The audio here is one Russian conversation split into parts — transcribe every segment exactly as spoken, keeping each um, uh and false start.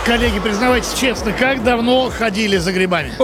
Коллеги, признавайтесь честно, как давно ходили за грибами?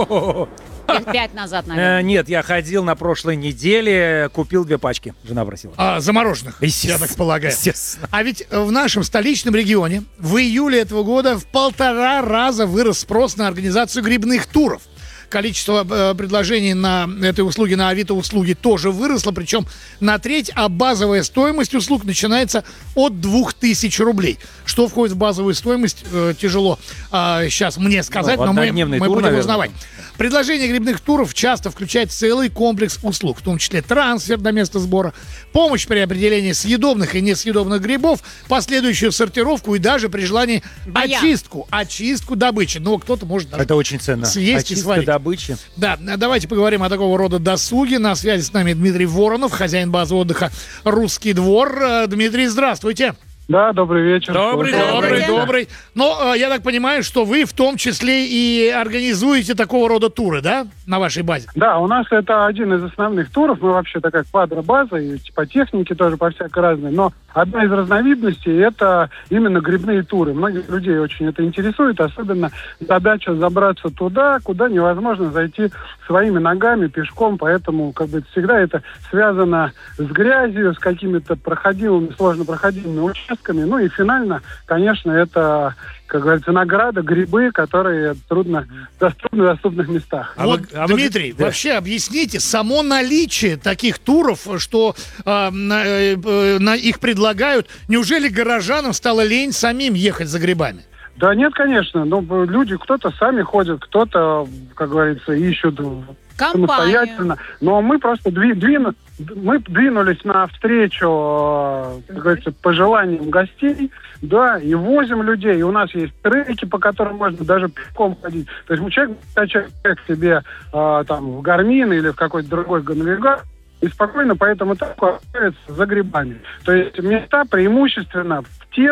Лет пять назад, наверное. Э, нет, я ходил на прошлой неделе, купил две пачки. Жена просила. А, замороженных, я так полагаю. Естественно. А ведь в нашем столичном регионе в июле этого года в полтора раза вырос спрос на организацию грибных туров. Количество э, предложений на этой услуге на Авито-услуги тоже выросло, причем на треть, а базовая стоимость услуг начинается от двух тысяч рублей. Что входит в базовую стоимость, э, тяжело э, сейчас мне сказать, Ну, но мы, однодневный мы тур, будем наверное. узнавать. Предложение грибных туров часто включает целый комплекс услуг, в том числе трансфер до места сбора, помощь при определении съедобных и несъедобных грибов, последующую сортировку и даже при желании Баян. очистку, очистку добычи. Но кто-то может даже Это очень ценно. съесть и Очистка сварить. добычи. Да, давайте поговорим о такого рода досуге. На связи с нами Дмитрий Воронов, хозяин базы отдыха «Русский двор». Э, Дмитрий, здравствуйте. Да, добрый вечер. Добрый, Добрый, Здравствуйте. добрый. Но э, я так понимаю, что вы в том числе и организуете такого рода туры, да, на вашей базе? Да, у нас это один из основных туров. Мы вообще такая квадробаза, и по технике тоже по всякой разной. Но одна из разновидностей – это именно грибные туры. Многих людей очень это интересует. Особенно задача забраться туда, куда невозможно зайти своими ногами, пешком. Поэтому как бы всегда это связано с грязью, с какими-то проходимыми, сложно проходимыми участками. Ну и финально, конечно, это, как говорится, награда, грибы, которые трудно доступны в доступных местах. А вот, вы- а вы- Дмитрий, да. вообще объясните само наличие таких туров, что э, на, э, э, на их предлагают. Неужели горожанам стало лень самим ехать за грибами? Да нет, конечно. Ну, люди, кто-то сами ходят, кто-то, как говорится, ищут Компанию. самостоятельно. Но мы просто дви- двину- мы двинулись навстречу, э, как говорится, пожеланиям гостей, да, и возим людей. И у нас есть треки, по которым можно даже пешком ходить. То есть человек качает себе э, там в Гармин или в какой-то другой навигатор, и спокойно по этому треку отправиться за грибами. То есть места преимущественно в те,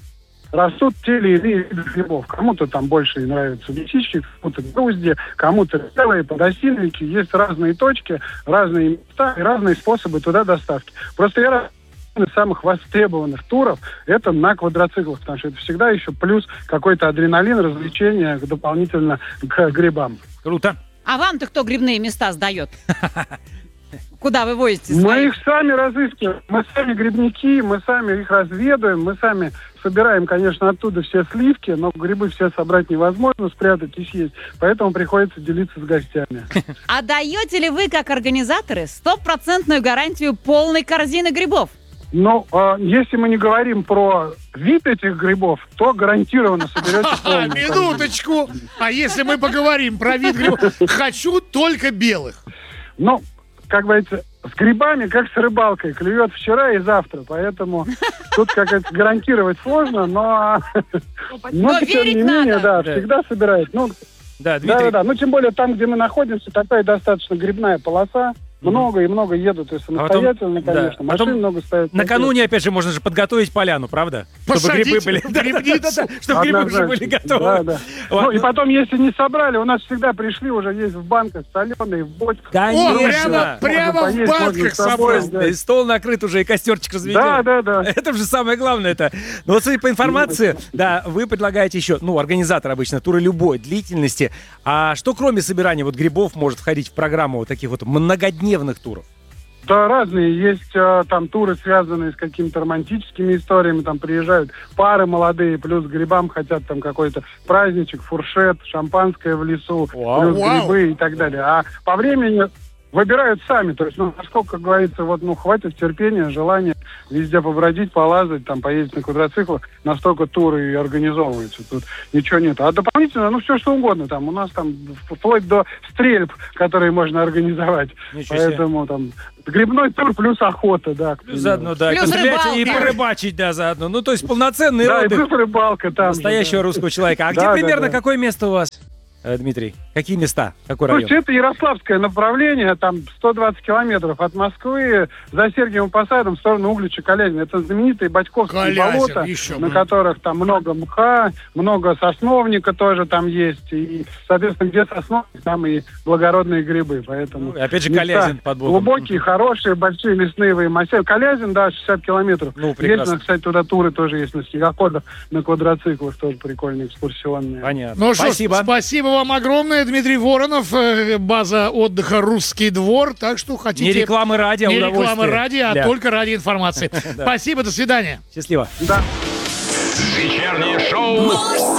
растут те или иные виды грибов. Кому-то там больше нравятся лисички, кому-то грузди, кому-то белые, подосиновики. Есть разные точки, разные места и разные способы туда доставки. Просто я один из самых востребованных туров это на квадроциклах, потому что это всегда еще плюс какой-то адреналин, развлечение дополнительно к грибам. Круто. А вам-то кто грибные места сдает? Куда вы возите Мы своих? их сами разыскиваем. Мы сами грибники, мы сами их разведываем, мы сами собираем, конечно, оттуда все сливки, но грибы все собрать невозможно, спрятать и съесть. Поэтому приходится делиться с гостями. А даете ли вы, как организаторы, стопроцентную гарантию полной корзины грибов? Но э, если мы не говорим про вид этих грибов, то гарантированно соберете А, полную корзину. минуточку. А если мы поговорим про вид грибов? Хочу только белых. Ну, как говорится, с грибами, как с рыбалкой, клюет вчера и завтра, поэтому тут, как это, гарантировать сложно, но, но тем верить не менее, надо. да, Да. всегда собирает. Ну, Да, да, Дмитрий. да, да. Ну, тем более там, где мы находимся, такая достаточно грибная полоса. Много и много едут, и самостоятельно, да. конечно. Машин Потом много ставят. Накануне, опять же, можно же подготовить поляну, правда? Чтобы Посадить грибы были. в грибницу. Да-да-да, чтобы грибы уже были готовы. Да, да. Ладно. Ну, и потом, если не собрали, у нас всегда пришли, уже есть в банках соленые, в бочках. О, прямо, Конечно. прямо в поесть, можно банках с собой, собрал. да. И стол накрыт уже, и костерчик разведен. Да, да, да. Это же самое главное это. Но вот судя по информации, да, вы предлагаете еще, ну, организатор обычно, туры любой длительности. А что кроме собирания вот грибов может входить в программу вот таких вот многодневных туров? Да, разные. Есть э, там туры, связанные с какими-то романтическими историями. Там приезжают пары молодые, плюс к грибам хотят там какой-то праздничек, фуршет, шампанское в лесу, Вау. плюс Вау. грибы и так далее. А по времени выбирают сами. То есть, ну, насколько, как говорится, вот, ну, хватит терпения, желания везде побродить, полазать, там, поездить на квадроциклах, настолько туры и организовываются. Тут ничего нет. А дополнительно, ну, все что угодно. Там у нас там вплоть до стрельб, которые можно организовать. Ничего себе. Поэтому там грибной тур плюс охота, да. к примеру. Заодно, да, Плюс и пострелять, и рыбалка. порыбачить, да, заодно. Ну, то есть полноценный Да, и отдых плюс рыбалка там. же, настоящего да. русского человека. А где Да, да, примерно да. какое место у вас? э, Дмитрий? Какие места? Какой район? Слушайте, это Ярославское направление, там сто двадцать километров от Москвы, за Сергиевым Посадом в сторону Углича, Калязин. Это знаменитые Батьковские Калязин, болота, еще, на блин. которых там много мха, много сосновника тоже там есть. И, соответственно, где сосновник, там и благородные грибы. Поэтому Ну, и опять же, места Калязин под боком. глубокие, хорошие, большие лесные массивы. Калязин, да, шестьдесят километров. Ну, прекрасно. Ездим, кстати, туда туры тоже есть на снегоходах, на квадроциклах тоже прикольные, экскурсионные. Понятно. Ну что, Спасибо. спасибо вам огромное, Дмитрий Воронов, э, база отдыха «Русский двор». Так что хотите... Не рекламы ради, а Не удовольствие. реклама ради, а Да. только ради информации. Спасибо, до свидания. Счастливо. Да. Вечернее шоу